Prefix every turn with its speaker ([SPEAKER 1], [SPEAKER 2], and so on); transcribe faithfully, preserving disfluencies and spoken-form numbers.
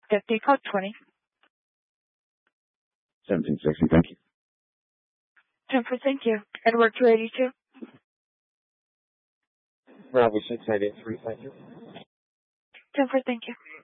[SPEAKER 1] Deputy code twenty.
[SPEAKER 2] seventeen sixty, thank you.
[SPEAKER 1] ten four, thank you. Edward two eighty-two.
[SPEAKER 3] Bravo six eight eight three, thank you.
[SPEAKER 1] ten four, thank you.